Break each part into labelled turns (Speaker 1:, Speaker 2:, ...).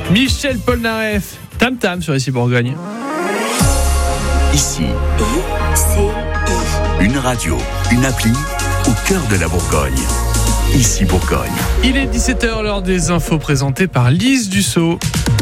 Speaker 1: Michel Polnareff, Tam Tam sur Ici Bourgogne.
Speaker 2: Ici, une radio, une appli au cœur de la Bourgogne. Ici Bourgogne.
Speaker 1: Il est 17h, l'heure des infos présentées par Lise Dussault.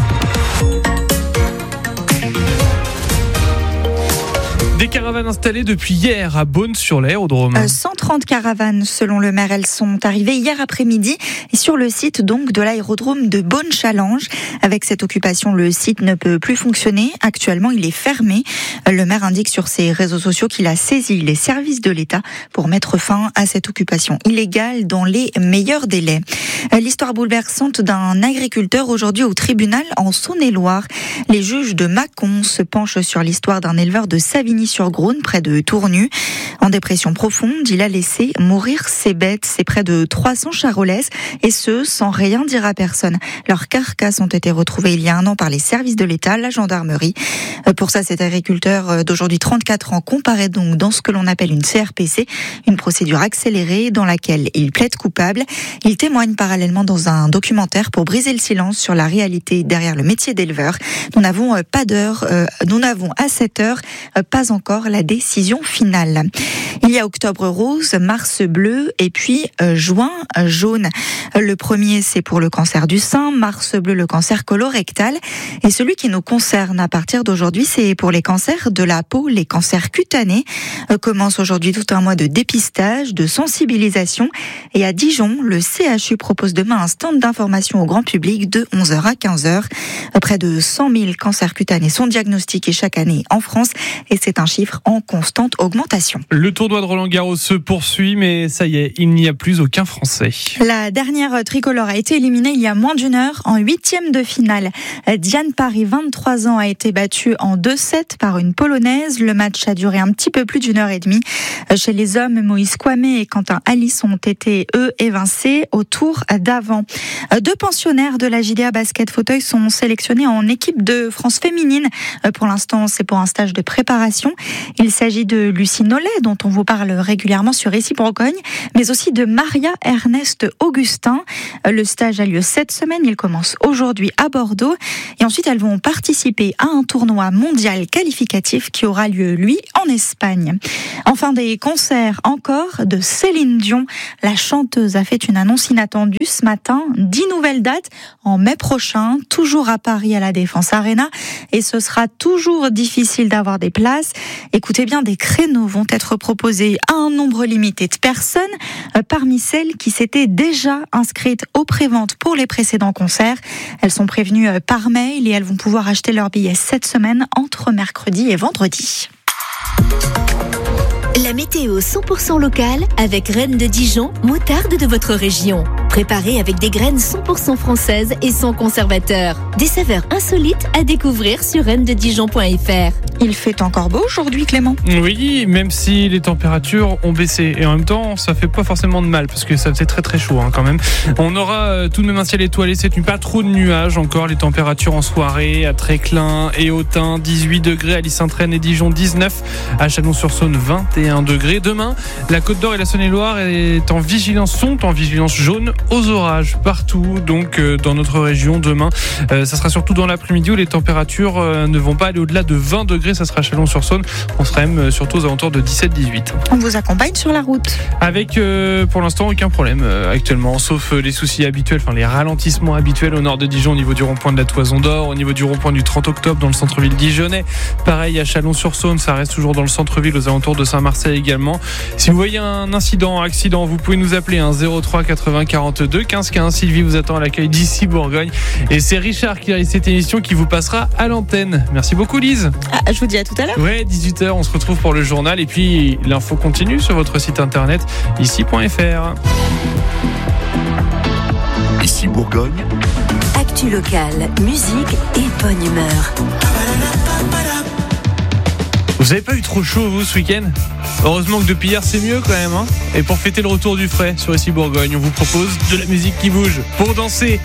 Speaker 1: Des caravanes installées depuis hier à Beaune-sur-l'Aérodrome.
Speaker 3: 130 caravanes, selon le maire, elles sont arrivées hier après-midi et sur le site donc de l'aérodrome de Beaune-Challenge. Avec cette occupation, le site ne peut plus fonctionner. Actuellement, il est fermé. Le maire indique sur ses réseaux sociaux qu'il a saisi les services de l'État pour mettre fin à cette occupation illégale dans les meilleurs délais. L'histoire bouleversante d'un agriculteur aujourd'hui au tribunal en Saône-et-Loire. Les juges de Mâcon se penchent sur l'histoire d'un éleveur de Savigny-sur-Grosne, près de Tournu. En dépression profonde, il a laissé mourir ses bêtes, ses près de 300 charolaises, et ce, sans rien dire à personne. Leurs carcasses ont été retrouvées il y a un an par les services de l'État, la gendarmerie. Pour ça, cet agriculteur d'aujourd'hui 34 ans comparaît donc dans ce que l'on appelle une CRPC, une procédure accélérée dans laquelle il plaide coupable. Il témoigne parallèlement dans un documentaire pour briser le silence sur la réalité derrière le métier d'éleveur. Nous n'avons à cette heure pas encore la décision finale. Il y a octobre rose, mars bleu et puis juin jaune. Le premier, c'est pour le cancer du sein, mars bleu, le cancer colorectal. Et celui qui nous concerne à partir d'aujourd'hui, c'est pour les cancers de la peau, les cancers cutanés. Commence aujourd'hui tout un mois de dépistage, de sensibilisation. Et à Dijon, le CHU propose demain un stand d'information au grand public de 11h à 15h. Près de 100 000 cancers cutanés sont diagnostiqués chaque année en France et c'est un chiffre en constante augmentation.
Speaker 1: Le tournoi de Roland-Garros se poursuit, mais ça y est, il n'y a plus aucun Français.
Speaker 3: La dernière tricolore a été éliminée il y a moins d'une heure en 8e de finale. Diane Paris, 23 ans, a été battue en 2-7 par une Polonaise. Le match a duré un petit peu plus d'une heure et demie. Chez les hommes, Moïse Kwame et Quentin Alice ont été, eux, évincés au tour d'avant. 2 pensionnaires de la JDA Basket Fauteuil sont sélectionnés en équipe de France féminine. Pour l'instant, c'est pour un stage de préparation. Il s'agit de Lucie Nollet, dont on vous parle régulièrement sur Ici Bourgogne, mais aussi de Maria Ernest Augustin. Le stage a lieu cette semaine. Il commence aujourd'hui à Bordeaux. Et ensuite, elles vont participer à un tournoi mondial qualificatif qui aura lieu, lui, en Espagne. Enfin, des concerts encore de Céline Dion. La chanteuse a fait une annonce inattendue ce matin. 10 nouvelles dates en mai prochain, toujours à Paris à la Défense Arena. Et ce sera toujours difficile d'avoir des places. Écoutez bien, des créneaux vont être proposés à un nombre limité de personnes. Parmi celles qui s'étaient déjà inscrites aux préventes pour les précédents concerts, elles sont prévenues par mail et elles vont pouvoir acheter leurs billets cette semaine entre mercredi et vendredi.
Speaker 4: La météo 100% locale avec Reine de Dijon, moutarde de votre région. Préparée avec des graines 100% françaises et sans conservateur. Des saveurs insolites à découvrir sur reinededijon.fr.
Speaker 3: Il fait encore beau aujourd'hui, Clément.
Speaker 1: Oui, même si les températures ont baissé. Et en même temps, ça fait pas forcément de mal parce que ça faisait très très chaud quand même. On aura tout de même un ciel étoilé cette nuit, pas trop de nuages encore. Les températures en soirée à Tréclin et Autun, 18 degrés, à Lys-Saint-Traine et Dijon, 19, à Chalon-sur-Saône, 21 degrés. Demain, la Côte d'Or et la Saône-et-Loire sont en vigilance jaune aux orages partout. Donc dans notre région, demain, ça sera surtout dans l'après-midi où les températures ne vont pas aller au-delà de 20 degrés. Ça sera Chalon-sur-Saône. On sera même surtout aux alentours de 17-18.
Speaker 3: On vous accompagne sur la route.
Speaker 1: Avec pour l'instant aucun problème actuellement, sauf les soucis habituels, enfin les ralentissements habituels au nord de Dijon au niveau du rond-point de la Toison d'Or, au niveau du rond-point du 30 octobre dans le centre-ville dijonnais. Pareil à Chalon-sur-Saône, ça reste toujours dans le centre-ville aux alentours de Saint-Marcel également. Si vous voyez un accident, vous pouvez nous appeler 03 80 42 15 15. Sylvie vous attend à l'accueil d'Ici Bourgogne. Et c'est Richard qui réalise cette émission qui vous passera à l'antenne. Merci beaucoup Lise.
Speaker 3: Je vous dis à tout à l'heure.
Speaker 1: Ouais, 18h, on se retrouve pour le journal et puis l'info continue sur votre site internet ici.fr.
Speaker 2: Ici Bourgogne.
Speaker 4: Actu locale, musique et bonne humeur.
Speaker 1: Vous avez pas eu trop chaud vous ce week-end ? Heureusement que depuis hier c'est mieux quand même. Et pour fêter le retour du frais sur Ici Bourgogne, on vous propose de la musique qui bouge pour danser.